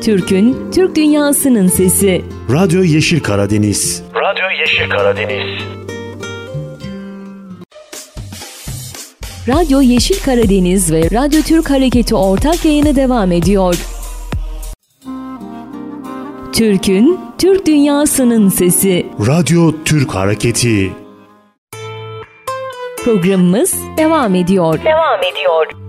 Türk'ün, Türk dünyasının sesi. Radyo Yeşil Karadeniz. Radyo Yeşil Karadeniz. Radyo Yeşil Karadeniz ve Radyo Türk Hareketi ortak yayını devam ediyor. Türk'ün, Türk dünyasının sesi. Radyo Türk Hareketi. Programımız devam ediyor.